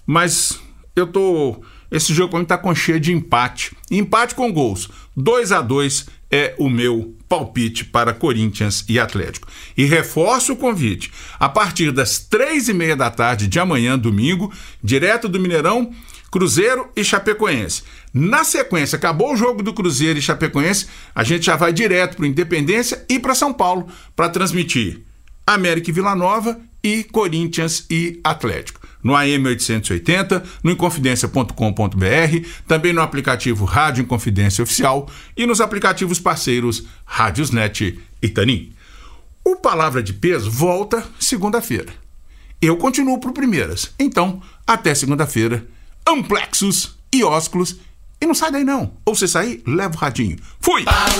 mas esse jogo para mim tá com cheio de empate. Empate com gols. 2-2 é o meu palpite para Corinthians e Atlético. E reforço o convite. A partir das 3:30 da tarde de amanhã, domingo, direto do Mineirão, Cruzeiro e Chapecoense. Na sequência, acabou o jogo do Cruzeiro e Chapecoense, a gente já vai direto para o Independência e para São Paulo para transmitir América e Vila Nova e Corinthians e Atlético. No AM 880, no Inconfidência.com.br, também no aplicativo Rádio Inconfidência Oficial e nos aplicativos parceiros Rádiosnet e Tanin. O Palavra de Peso volta segunda-feira. Eu continuo pro Primeiras. Então, até segunda-feira, amplexos e ósculos. E não sai daí não. Ou você sair, leva o radinho. Fui!